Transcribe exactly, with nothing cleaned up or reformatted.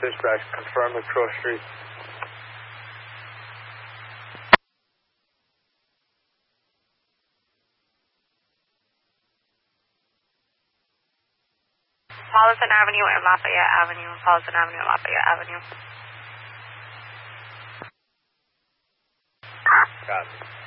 Dispatch, confirm the Crow Street. Paulson Avenue and Lafayette Avenue. Paulson Avenue and Lafayette Avenue. Got it.